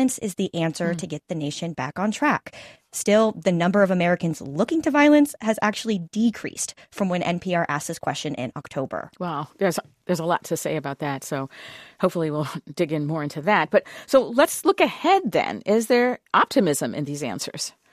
violence is the answer to get the nation back on track. Still, the number of Americans looking to violence has actually decreased from when NPR asked this question in October. Wow, there's a lot to say about that, so hopefully we'll dig in more into that. But so let's look ahead then. Is there optimism in these answers?